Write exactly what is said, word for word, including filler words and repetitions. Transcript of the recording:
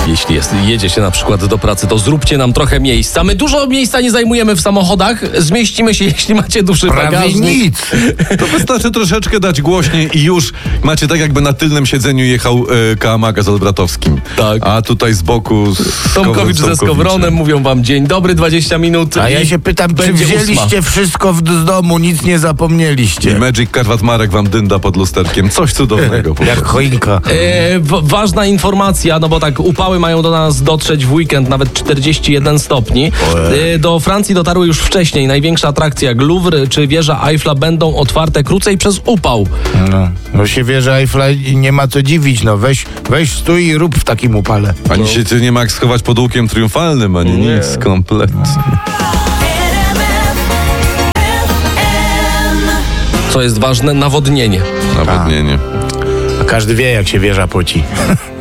jeśli jest, jedzie się na przykład do pracy, to zróbcie nam trochę miejsca. My dużo miejsca nie zajmujemy w samochodach, zmieścimy się, jeśli macie duży Prawie bagażnik. nic. To wystarczy troszeczkę dać głośniej i już macie tak, jakby na tylnym siedzeniu jechał e, Kaamaga z Olbratowskim. Tak. A tutaj z boku z Tomkowicz ze Skowronem mówią wam dzień dobry, dwadzieścia minut. A ja i się pytam, czy będzie wzięliście ósma. wszystko w, z domu, nic nie I zapomnieliście. Magic Karwat Marek wam dynda pod lusterkiem. Coś cudownego. po Jak prostu. choinka. E, w, ważna informacja, no bo tak upały mają do nas dotrzeć w weekend, nawet czterdzieści jeden stopni. E, do Francji dotarły już wcześniej. Największa atrakcja jak Louvre czy wieża Eiffla będą otwarte krócej przez upał. No, no się wie, że Eiffla i nie ma co dziwić, no weź, weź stój i rób w takim upale. Ani się nie ma jak schować pod łukiem triumfalnym, ani Nie. nic kompletnie. Co jest ważne? Nawodnienie. Nawodnienie. A każdy wie, jak się wieża poci.